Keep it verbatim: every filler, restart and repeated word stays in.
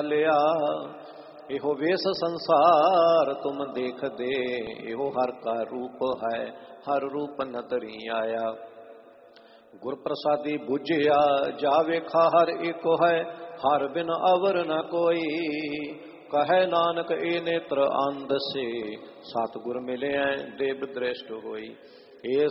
ਲਿਆ। ਇਹੋ ਵੇਸ ਸੰਸਾਰ ਤੁਮ ਦੇਖਦੇ, ਇਹੋ ਹਰ ਕਾ ਰੂਪ ਹੈ, ਹਰ ਰੂਪ ਨਦਰੀ ਆਇਆ। ਗੁਰ ਪ੍ਰਸਾਦੀ ਬੁਝਿਆ, ਜਾ ਵੇਖਾ ਹਰ ਇੱਕ ਹੈ, ਹਰ ਬਿਨ ਅਵਰ ਨ ਕੋਈ। ਕਹੈ ਨਾਨਕ ਏ ਨੇਤਰ ਅੰਧ ਸੇ, ਸਤਿਗੁਰ ਮਿਲਿਆ ਦੇਵ ਦ੍ਰਿਸ਼ਟ ਹੋਈ। ਏ